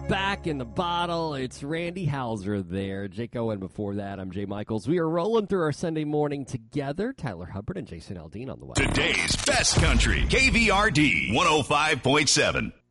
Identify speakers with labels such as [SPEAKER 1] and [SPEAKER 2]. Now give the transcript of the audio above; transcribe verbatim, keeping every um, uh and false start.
[SPEAKER 1] back in the bottle. It's Randy Hauser there. Jake Owen before that. I'm Jay Michaels. We are rolling through our Sunday morning together. Tyler Hubbard and Jason Aldean on the way.
[SPEAKER 2] Today's best country, K V R D one oh five point seven.